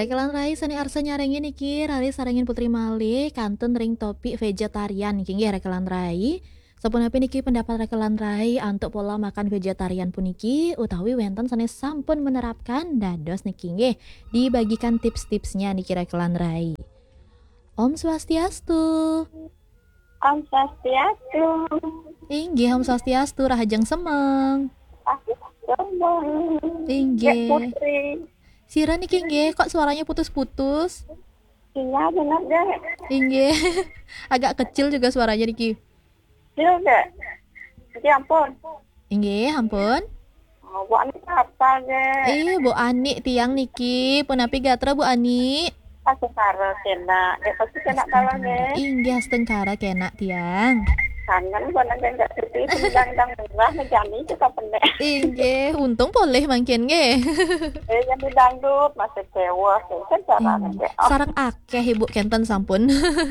Rekelan rai sani arsa nyarengin iki rari sarengin Putri Malih kantun ring topik vegetarian iki nggih rekelan rai. Sapunapi niki pendapat rekelan rai untuk pola makan vegetarian puniki utawi wenten sanes sampun menerapkan dados niki nggih dibagikan tips-tipsnya niki rekelan rai. Om Swastiastu. Om Swastiastu. Inggih Om Swastiastu rahajeng semeng. Aku semeng. Inggih. Putri. Sira niki nggih kok suaranya putus-putus. Iya benar deh. Inggih. Agak kecil juga suaranya niki. Iya deh. Ya ampun. Inggih, ampun. Oh, Bu Ani apa deh? Bu Ani tiang niki, punapi gatra Bu Ani. Aku karo kena. Ya pasti kena kalau deh. Inggih astengkara kena tiang. Kangen kono enggak seperti sedang murah ngejani kita pendek. Inggih, untung boleh mangken nggih. Yang dangdut masih dewa kan caranya. Sareng akeh Ibu kenten sampun.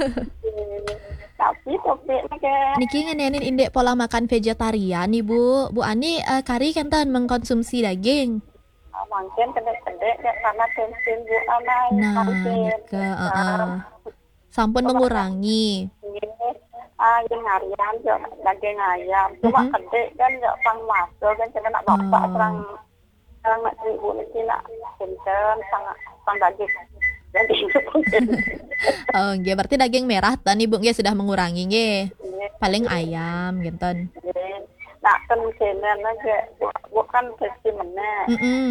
Tapi topiknya Niki ngenenin indek pola makan vegetarian Ibu. Bu Ani kari kenten mengkonsumsi daging. Mungkin pendek-pendek karena tensin Bu Anai. Nah, nika sampun mengurangi. Yang harian daging ayam cuma gede kan nggak pang masuk kan karena nak bapak terang nak ibu ni nak kenceng sang daging Oh, nggih berarti daging merah tan Ibu nggih sudah mengurangi nggih. Paling ayam genten. Nak kenen aja bukan versi mana.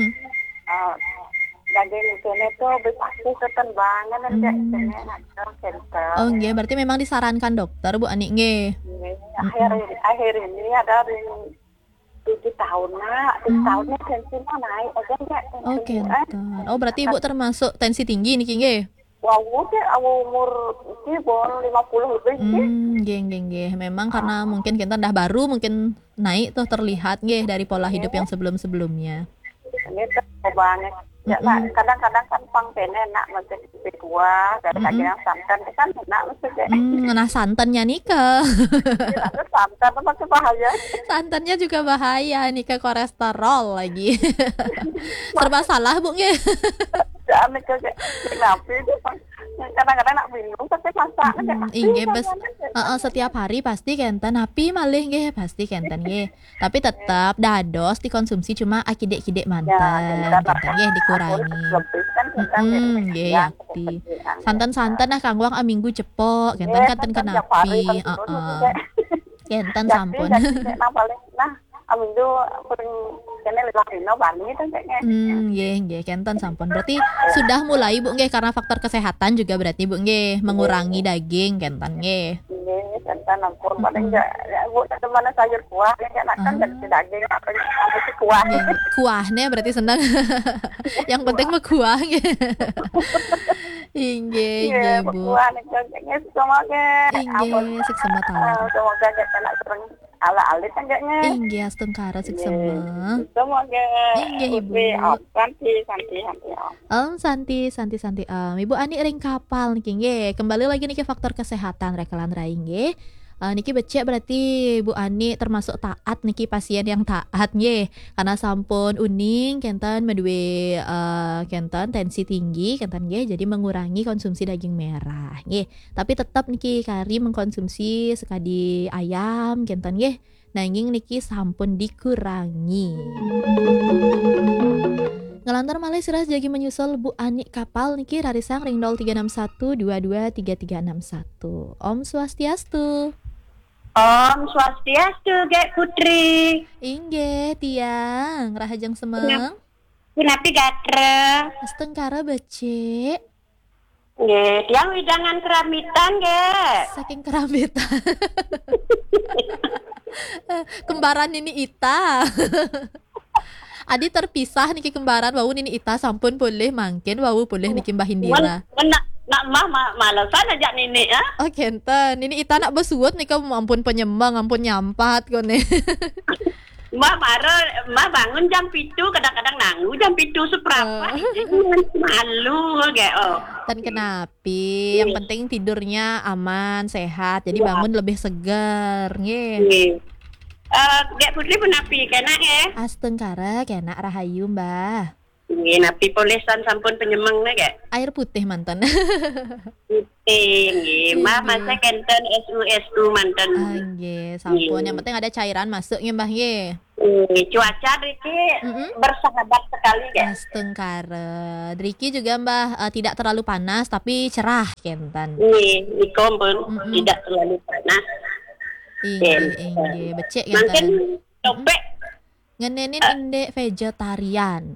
Daging kene tuh pasti keten banget kan kayak Oh, nggih berarti memang disarankan dokter Bu Ani nggih. Akhir ini ada 7 tahun nak, 7 tahunnya tensinya naik aja enggak. Oke. Oh, berarti Ibu termasuk tensi tinggi niki nggih. Wah, udah umur iki bon 50 lebih sih. Nggih. Memang karena mungkin kita dah baru mungkin naik tuh terlihat nggih dari pola hidup yang sebelum-sebelumnya. Ini tuh banget. Ya, kadang-kadang kan pang pene nak mesti tua, kadang-kadang santan kan nak mesti. Nah santannya nika. Ada santan apa bahaya? Santannya juga bahaya nih ke kolesterol lagi. Serba salah Bu nggih. Jangan kenapa itu kadang-kadang nak bingung tapi masak inggih setiap hari pasti kenten api malih nggih pasti kenten nggih tapi tetap dados dikonsumsi cuma akidek-kidek manten kenten nggih dikurangi nggih yakti santan-santan nah kangwang minggu cepok kenten kanten kenapi kenten sampun nah aminggu pering kene lelakino bali itu kayaknya. Nggih, kenten sampun. Berarti sudah mulai Bu nggih karena faktor kesehatan juga berarti Bu nggih mengurangi daging kenten nggih. Nggih, kenten ampun paling enggak Bu teman sayur kuah enggak makan daging apa sih kuah. Kuahnya berarti senang. Yang penting mah kuah nggih. Inggih Bu. Kuah nek kayaknya semoga inggih sik semoga semoga kena sering ala-alit enggaknya. Inggih astengkara sik semeng. Semoga inggih Ibu. Santi. Ibu Ani ring kapal niki nggih. Kembali lagi niki faktor kesehatan rekelan rai nggih. Niki becek berarti Bu Ani termasuk taat niki pasien yang taat nggih. Karena sampun uning kenten meduwe kenten tensi tinggi kenten nggih jadi mengurangi konsumsi daging merah nggih. Tapi tetap niki kari mengkonsumsi sekadi ayam kenten nggih. Nanging niki sampun dikurangi. Ngelantar malih sirah jagi menyusul Bu Ani kapal niki rarisang ring 0361223361. Om Swastiastu. Om Swastiastu Gek Putri. Inggih tiang rahajeng semeng. Punapi gatra. Astengkara becek. Nggih, tiang widangan keramitan Gek. Saking keramitan. Kembaran ini Ita. Adi terpisah niki kembaran wau nini Ita sampun boleh mangkin wau boleh niki Mbah Indira. Nak malesan aja nini ya. Oh kenten, nini Ita nak besuut nika ampun penyembang ampun nyampat kone. Mbak bangun jam 7 kadang-kadang nanggu jam 7 seberapa. Malu kayak Dan kenapi yang penting tidurnya aman, sehat. Jadi bangun lebih segar nggih. Gek Putri penapi kena ya. Astengkara kena rahayu Mbah. Nggih, napi polesan sampun penyemeng nggih. Air putih mantan. Putih nggih. Mah masa kenten SU manten. Nggih, sampun. Yang penting ada cairan masuk nggih Mbah nggih. Cuaca Driki bersahabat sekali nggih. Astengkare. Driki juga Mbah tidak terlalu panas tapi cerah kenten. Nggih, niko pun tidak terlalu panas. Inggih, becek Mungkin kenten. topek Ngenenin indek vegetarian.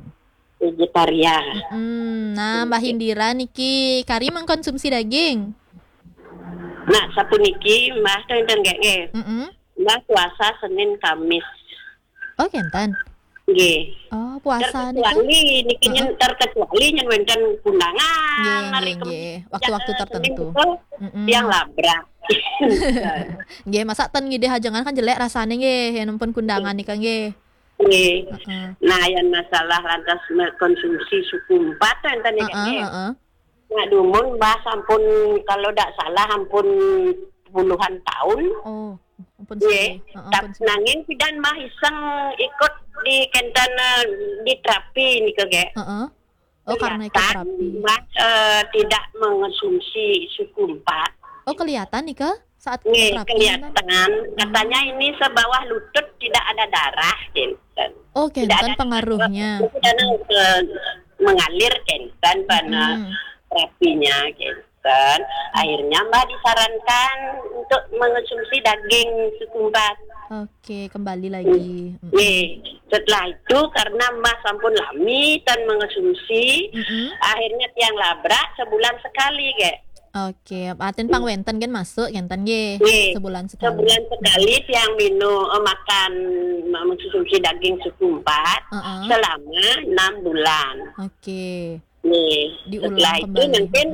Nah, Mbah Indira niki kari mengkonsumsi daging. Nah, sapuniki Mbah tenten nggih. Mbah puasa Senin Kamis. Oh, kenten. Nggih. Oh, puasa niku. Terkecuali niki terkecuali nyen wonten kundangan nggih. Waktu-waktu tertentu. Yang labrak. Nggih, masa ten ngide hajangan kan jelek rasane nggih, yen pun kundangan nika nggih. Nggih. Nah, yang masalah lantas konsumsi suku 4 enten nggih. Nah, dumun Mbah sampun kalau ndak salah ampun puluhan tahun. Oh, ampun sih. Nanging pidan Mbah iseng ikut di kenten di terapi niku nggih. Oh, karena ikut terapi. Mbah tidak mengonsumsi suku 4. Oh, kelihatan nika saat terapi. Kelihatan. Kan? Katanya ini sebawah lutut tidak ada darah, kenten. Oh, kenten pengaruhnya. Dan mengalir kenten pada terapinya kenten. Akhirnya Mbak disarankan untuk mengonsumsi daging suku 4. Oke, kembali lagi. Setelah itu karena Mbak sampun lami dan mengonsumsi, akhirnya tiang labrak sebulan sekali, ge. Oke, artinya pangwenten kan masuk kenten nggih. Sebulan sekali. Sebulan sekali tiang minum makan mengonsumsi daging suku 4 selama 6 bulan. Oke. Setelah itu mungkin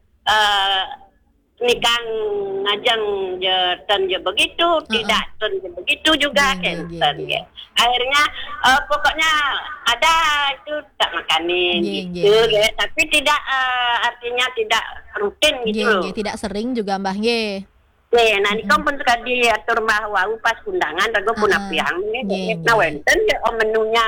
nikang ngajeng dan begitu tidak dan begitu juga kenten. Akhirnya pokoknya ada itu tak makanin gitu, tapi tidak artinya tidak rutin gitu. Tidak sering juga Mbah nggih. Nah niku pun sekali diatur Mbah wau pas undangan rego pun apiang nggih. Nah wonten menunya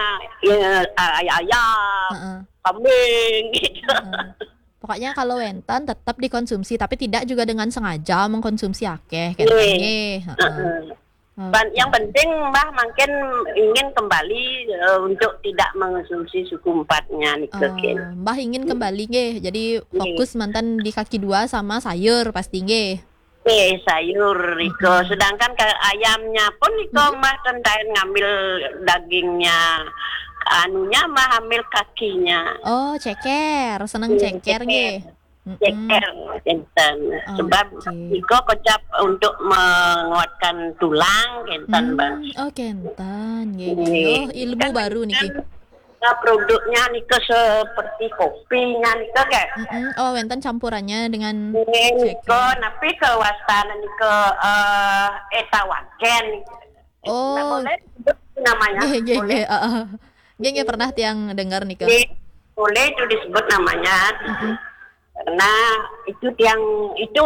ayam, kambing gitu. Pokoknya kalau wenten tetap dikonsumsi tapi tidak juga dengan sengaja mengkonsumsi akeh nggih. Yang penting Mbah makin ingin kembali untuk tidak mengonsumsi suku 4-nya niku. Mbah ingin kembali nggih. Jadi fokus mantan di kaki 2 sama sayur pasti nggih. Sayur niku. Sedangkan ke ayamnya pun niku Mbah tentain ngambil dagingnya. Anunya Mbah ambil kakinya. Oh, ceker. Seneng ceker nggih. Ceker kenten. Sebab niku kocap untuk menguatkan tulang kenten, Mbah. Oh, kenten nggih. Oh, ilmu baru niki. Produknya niku seperti kopinya niku kayak. Oh, wenten campurannya dengan ceker. Tapi kewasana niku etawaken. Oh. Boleh namanya. Boleh. Nggih pernah tiang dengar nih Kak. Boleh itu disebut namanya. Karena itu yang itu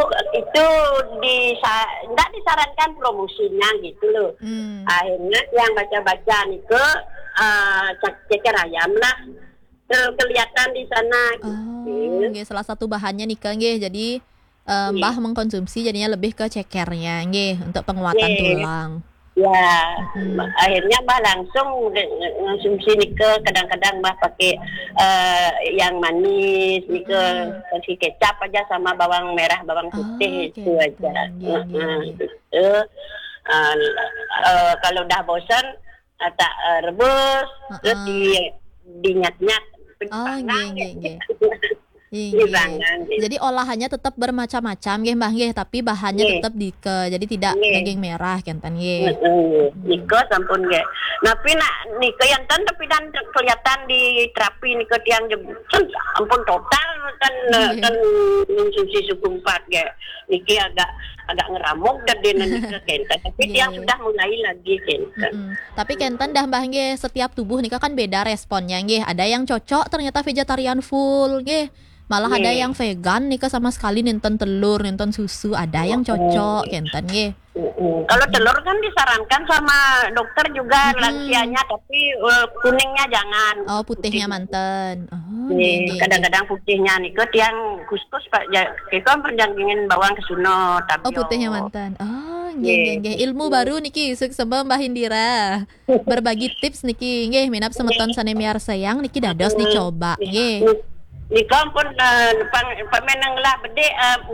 enggak disarankan promosinya gitu loh. Akhirnya yang baca-baca nih ke ceker ayam lah kelihatan di sana. Nggih salah satu bahannya nih Kak nggih. Jadi Mbah mengkonsumsi jadinya lebih ke cekernya nggih untuk penguatan tulang. Ya, akhirnya Mbah langsung konsumsi nike. Kadang-kadang Mbah pakai yang manis nike, kasih kecap aja sama bawang merah, bawang putih itu aja. Kalau udah bosan, tak rebus, terus dinyat-nyat. Jadi olahannya tetap bermacam-macam nggih Mbah nggih, tapi bahannya tetap jadi tidak daging merah kenten nggih. Niko sampun nggih. Tapi niko yang tapi dan kelihatan di terapi niko tiang ampun total kan konsumsi suku 4 nggih. Niki agak ngeramuk dan niko kenten. Tapi tiang sudah mulai lagi kenten. Tapi kenten dah Mbah nggih, setiap tubuh nika kan beda responnya nggih. Ada yang cocok ternyata vegetarian full nggih. Malah ada Nggih. yang vegan nih sama sekali nenten telur, nenten susu, ada yang cocok kenten nggih. Kalau telur kan disarankan sama dokter juga lansianya, tapi kuningnya jangan. Oh, putihnya manten. Oh, Nih, kadang-kadang putihnya nih ke tiang kuskus Pak kita penjangkingin bawang ke suno tapi Oh, putihnya mantan. Oh, nggih. Ilmu baru niki suk sembah Mbah Indira. Berbagi tips niki nggih minap semeton sanemiar sayang niki dados dicoba nggih. Ni kampun pamenang lah bede